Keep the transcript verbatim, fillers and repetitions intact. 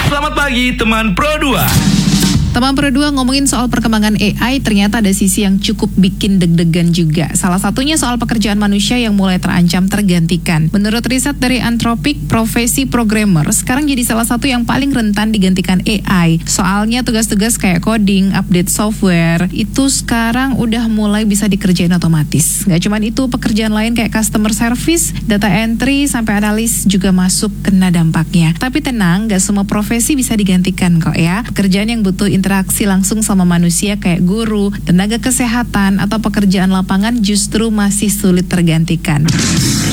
Selamat pagi teman Pro dua. Teman Pro dua, ngomongin soal perkembangan A I, ternyata ada sisi yang cukup bikin deg-degan juga. Salah satunya soal pekerjaan manusia yang mulai terancam tergantikan. Menurut riset dari Anthropic, profesi programmer sekarang jadi salah satu yang paling rentan digantikan A I. Soalnya tugas-tugas kayak coding, update software, itu sekarang udah mulai bisa dikerjain otomatis. Gak cuman itu, pekerjaan lain kayak customer service, data entry, sampai analis juga masuk kena dampaknya. Tapi tenang, gak semua profesi bisa digantikan kok ya. Pekerjaan yang butuh interaksi langsung sama manusia kayak guru, tenaga kesehatan, atau pekerjaan lapangan justru masih sulit tergantikan.